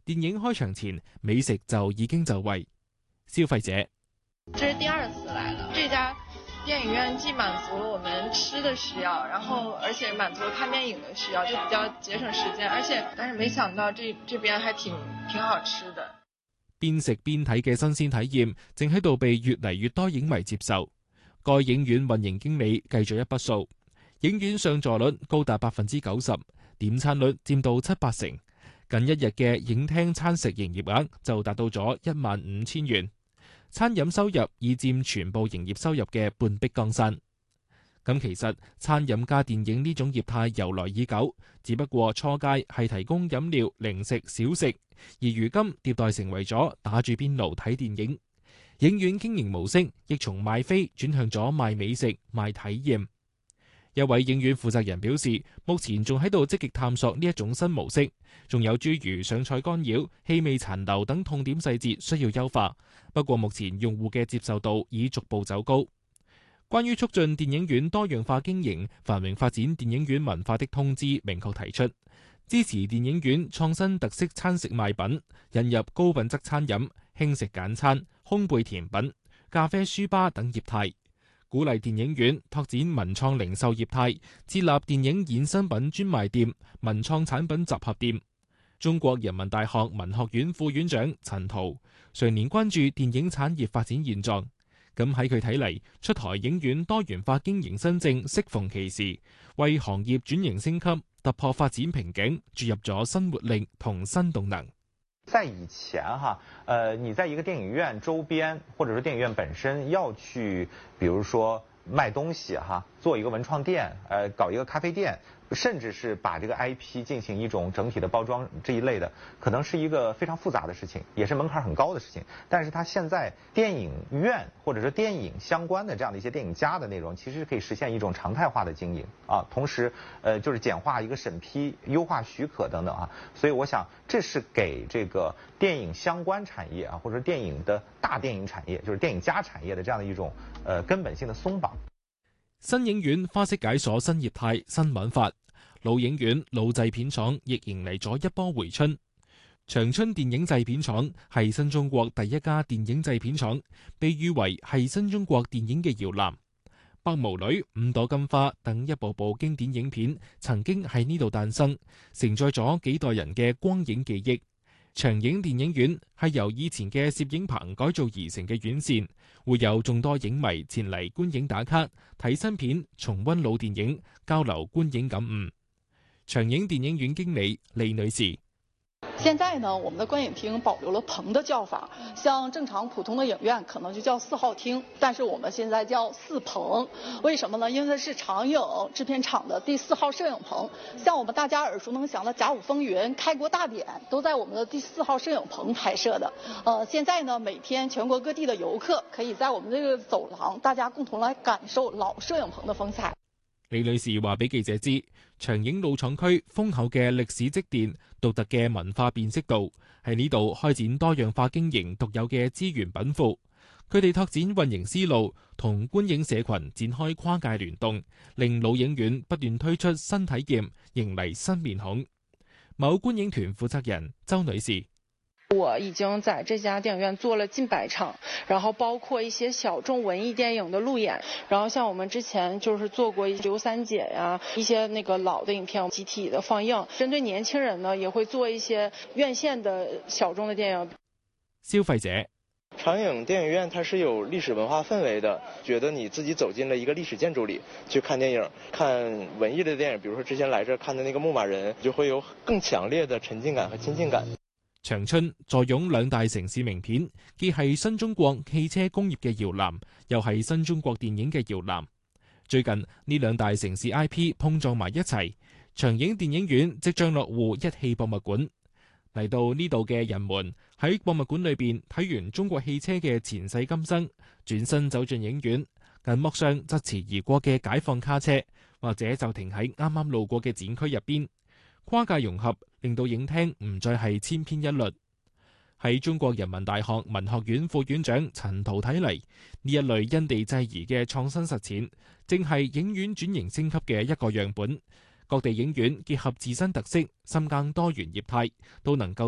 電影開場前，美食就已經就位。消費者， 這是第二次來了，這家電影院既滿足了我們吃的需要，然後而且滿足了看電影的需要，就比較節省時間，但是沒想到這邊還挺好吃的。 邊食邊睇嘅新鮮體驗，正喺度被越嚟越多影迷接受。該影院運營經理計咗一筆數，影院上座率高達90%，點餐率佔到7-8成，近一日嘅影廳餐食營業額就達到咗15000元，餐飲收入已佔全部營業收入嘅半壁江山。咁其實餐飲加電影呢種業態由來已久，只不過初階係提供飲料、零食、小食，而如今迭代成為咗打住邊爐睇電影。影院經營模式亦從賣飛轉向咗賣美食、賣體驗。一位影院負責人表示，目前仲喺度積極探索呢一種新模式，仲有諸如上菜干擾、氣味殘留等痛點細節需要優化。不過目前用戶嘅接受度已逐步走高。關於促進電影院多樣化經營、繁榮發展電影院文化的通知明確提出，支持電影院創新特色餐食賣品，引入高品質餐飲、輕食簡餐、烘焙甜品、咖啡書吧等業態，鼓勵電影院拓展文創零售業態，設立電影衍生品專賣店、文創產品集合店。中國人民大學文學院副院長陳濤常年關注電影產業發展現狀。咁喺佢睇嚟，出台影院多元化經營新政適逢其時，為行業轉型升級、突破發展瓶頸注入咗新活力同新動能。 在以前你在一個電影院周邊，或者說電影院本身要去，比如說賣東西做一個文創店，搞一個咖啡店，甚至是把這個 IP 進行一種整體的包裝，這一類的，可能是一個非常複雜的事情，也是門檻很高的事情。但是它現在電影院或者說電影相關的這樣的一些電影家的內容，其實可以實現一種常態化的經營同時就是簡化一個審批、優化許可等等所以我想這是給這個電影相關產業或者電影的大電影產業，就是電影家產業的這樣的一種根本性的鬆綁。 新影院花式解鎖新業態、新玩法，老影院、老製片廠亦迎嚟咗一波回春。長春電影製片廠係新中國第一家電影製片廠，被譽為係新中國電影嘅搖籃。白毛女、五朵金花等一部部經典影片曾經喺呢度誕生，承載咗幾代人嘅光影記憶。長影電影院係由以前嘅攝影棚改造而成嘅院線，會有眾多影迷前嚟觀影打卡、睇新片、重溫老電影、交流觀影感悟。長影電影院經理李女士： 現在呢，我們的觀影廳保留了棚的叫法，像正常普通的影院可能就叫4號廳，但是我們現在叫4棚。為什麼呢？因為是長影製片廠的第4號攝影棚，像我們大家耳熟能詳的《甲午風雲》、《開國大典》都在我們的第4號攝影棚拍攝的。現在呢，每天全國各地的遊客可以在我們這個走廊，大家共同來感受老攝影棚的風采。 李女士話俾記者知，長影老廠區豐厚嘅歷史積澱、獨特嘅文化辨識度，喺呢度開展多樣化經營獨有嘅資源稟賦。佢哋拓展運營思路，同觀影社群展開跨界聯動，令老影院不斷推出新體驗，迎嚟新面孔。某觀影團負責人周女士： 我已經在這家電影院做了近100場，然後包括一些小眾文藝電影的路演，然後像我們之前就是做過劉三姐呀，一些那個老的影片集體的放映。針對年輕人呢，也會做一些院線的小眾的電影。 消費者： 長影電影院它是有歷史文化氛圍的，覺得你自己走進了一個歷史建築裏去看電影，看文藝的電影，比如說之前來這看的那個牧馬人，就會有更強烈的沉浸感和親近感。 長春坐擁兩大城市名片，既係新中國汽車工業嘅搖籃，又係新中國電影嘅搖籃。最近呢兩大城市 IP 碰撞埋一齊，長影電影院即將落戶一汽博物館。嚟到呢度嘅人們喺博物館裏邊睇完中國汽車嘅前世今生，轉身走進影院，銀幕上疾馳而過嘅解放卡車，或者就停喺啱啱路過嘅展區入邊。跨界融合令到影廳唔再係千篇一律。喺中國人民大學文學院副院長陳濤睇嚟，呢一類因地制宜嘅創新實踐，正係影院轉型升級嘅一個樣本。各地影院結合自身特色，深耕多元業態，都能夠